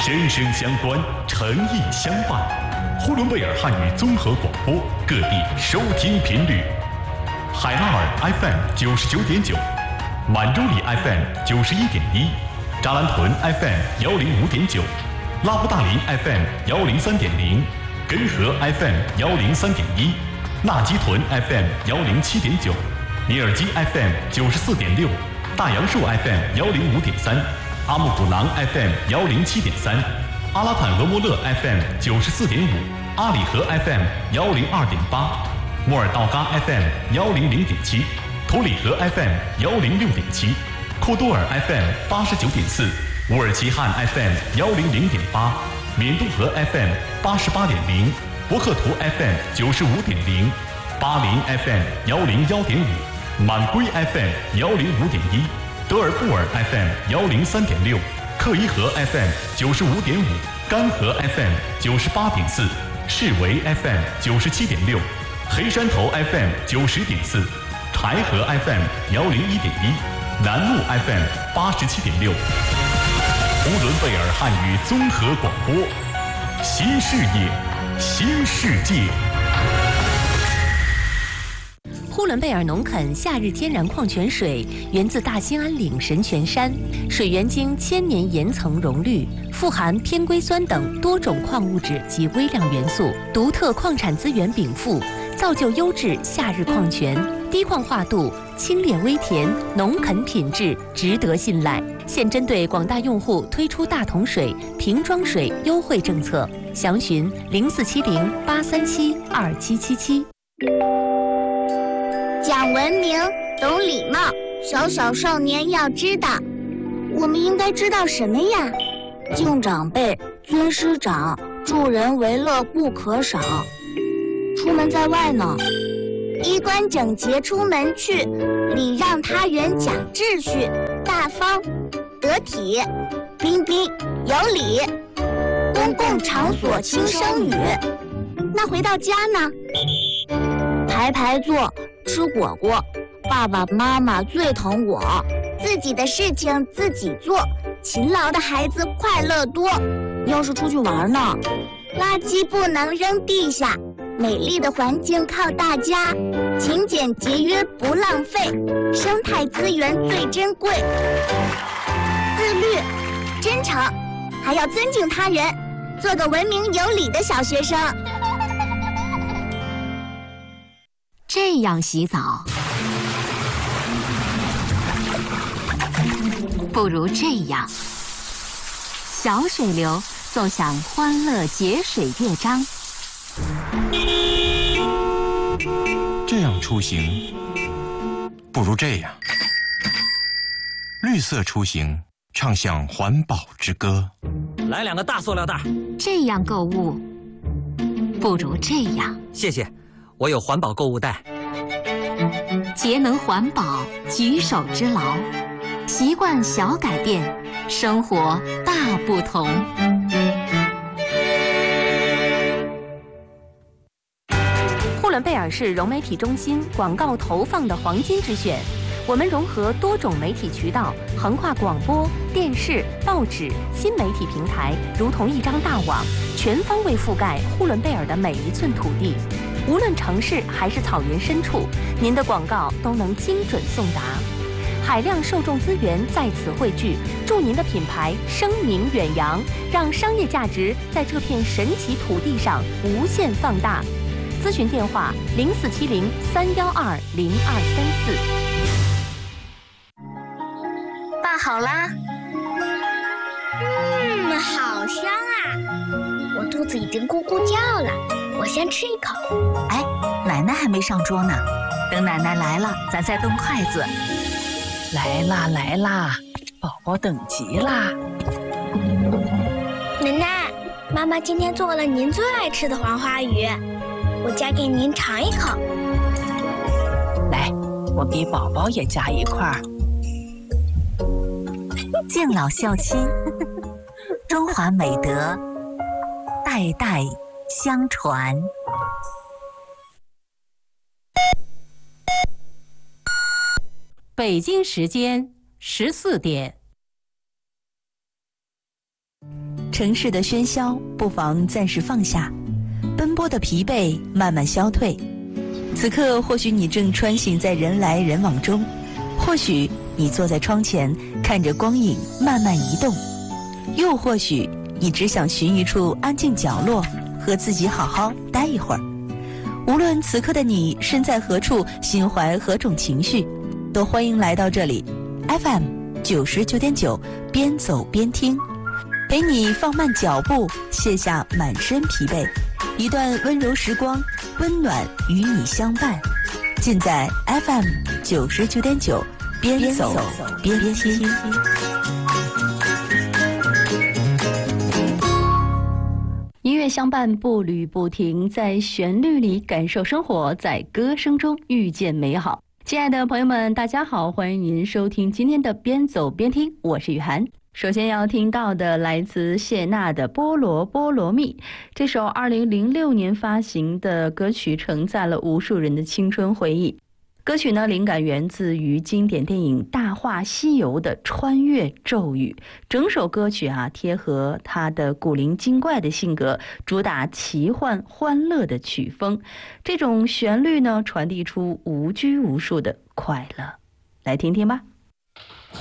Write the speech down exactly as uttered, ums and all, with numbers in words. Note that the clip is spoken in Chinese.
声声相关，诚意相伴。呼伦贝尔汉语综合广播各地收听频率：海拉尔 F M 九十九点九，满洲里 F M 九十一点一，扎兰屯 F M 幺零五点九，拉布大林 F M 幺零三点零，根河 F M 幺零三点一，纳基屯 F M 幺零七点九，尼尔基 F M 九十四点六，大杨树 F M 幺零五点三，阿木古朗 F M 幺零七点三，阿拉坦俄莫勒 F M 九十四点五，阿里河 F M 幺零二点八，莫尔道嘎 F M 幺零零点七，图里河 F M 幺零六点七，库多尔 F M 八十九点四，乌尔齐汉 F M 幺零零点八，缅都河 F M 八十八点零，博克图 F M 九十五点零，巴林 F M 幺零幺点五，满归 F M 幺零五点一，德尔布尔 F M 幺零三点六，克伊河 F M 九十五点五，甘河 F M 九十八点四，士维 F M 九十七点六，黑山头 F M 九十点四，柴河 F M 幺零一点一，南路 F M 八十七点六。呼伦贝尔汉语综合广播，新视野，新世界。 呼伦贝尔农垦夏日天然矿泉水源自大兴安岭神泉山，水源经千年岩层溶滤，富含偏硅酸等多种矿物质及微量元素，独特矿产资源禀赋，造就优质夏日矿泉，低矿化度，清冽微甜，农垦品质，值得信赖。现针对广大用户推出大桶水、瓶装水优惠政策，详询零四七零八三七二七七七。 讲文明，懂礼貌，小小少年要知道。我们应该知道什么呀？敬长辈，尊师长，助人为乐不可少。出门在外呢，衣冠整洁出门去，礼让他人讲秩序，大方得体，彬彬有礼。公共场所轻声语。那回到家呢？排排坐，吃果果，爸爸妈妈最疼我。自己的事情自己做，勤劳的孩子快乐多。要是出去玩呢，垃圾不能扔地下，美丽的环境靠大家，勤俭节约不浪费，生态资源最珍贵。自律、真诚，还要尊敬他人，做个文明有礼的小学生。 这样洗澡，不如这样。小水流奏响欢乐节水乐章。 这样出行，不如这样。绿色出行，唱响环保之歌。 来两个大塑料袋。 这样购物，不如这样。 谢谢。我有环保购物袋。 节能环保，举手之劳，习惯小改变，生活大不同。呼伦贝尔市融媒体中心广告投放的黄金之选。我们融合多种媒体渠道，横跨广播、电视、报纸、新媒体平台，如同一张大网，全方位覆盖呼伦贝尔的每一寸土地。无论城市还是草原深处，您的广告都能精准送达。海量受众资源在此汇聚，助您的品牌声名远扬，让商业价值在这片神奇土地上无限放大。咨询电话零四七零三幺二零二三四。 爸好啦。嗯，好香啊！我肚子已经咕咕叫了，我先吃一口。 哎，奶奶还没上桌呢，等奶奶来了，咱再动筷子。 来啦来啦，宝宝等急啦！ 奶奶，妈妈今天做了您最爱吃的黄花鱼，我夹给您尝一口。 来，我给宝宝也夹一块儿。 敬老孝亲，中华美德代代相传。 北京时间十四点。 城市的喧嚣不妨暂时放下，奔波的疲惫慢慢消退。此刻或许你正穿行在人来人往中，或许你坐在窗前看着光影慢慢移动，又或许你只想寻一处安静角落，和自己好好待一会儿。无论此刻的你身在何处，心怀何种情绪，都欢迎来到这里 F M 九十九点九，边走边听，陪你放慢脚步，卸下满身疲惫，一段温柔时光，温暖与你相伴。尽在 F M 九十九点九，边走边听。 音乐相伴，步履不停，在旋律里感受生活，在歌声中遇见美好。亲爱的朋友们，大家好，欢迎您收听今天的边走边听，我是雨涵。首先要听到的来自谢娜的《菠萝菠萝蜜》，这首二零零六年发行的歌曲承载了无数人的青春回忆。歌曲呢，灵感源自于经典电影《大话西游》的穿越咒语。整首歌曲啊，贴合它的古灵精怪的性格，主打奇幻欢乐的曲风。这种旋律呢，传递出无拘无束的快乐。来听听吧。